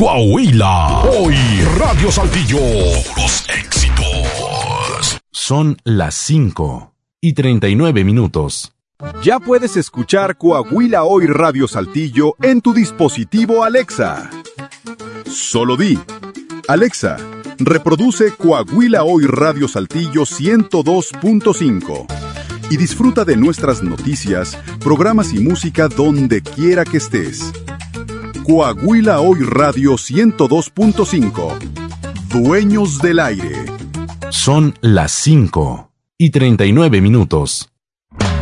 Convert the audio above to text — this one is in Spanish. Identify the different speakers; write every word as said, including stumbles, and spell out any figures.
Speaker 1: Coahuila. Hoy Radio Saltillo. Puros éxitos.
Speaker 2: Son las cinco y treinta y nueve minutos.
Speaker 3: Ya puedes escuchar Coahuila Hoy Radio Saltillo en tu dispositivo Alexa. Solo di: Alexa, reproduce Coahuila Hoy Radio Saltillo ciento dos punto cinco y disfruta de nuestras noticias, programas y música donde quiera que estés. Coahuila Hoy Radio ciento dos punto cinco. Dueños del aire.
Speaker 2: Son las cinco y treinta y nueve minutos.